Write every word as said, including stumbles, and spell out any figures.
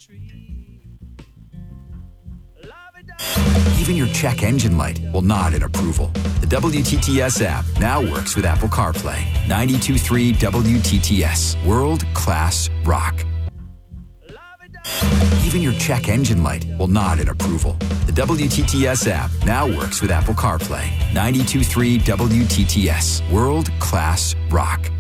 Even your check engine light will nod in approval. The W T T S app now works with Apple CarPlay. ninety-two point three W T T S. World-class rock. Even your check engine light will nod in approval. The W T T S app now works with Apple CarPlay. ninety-two point three W T T S. World-class rock.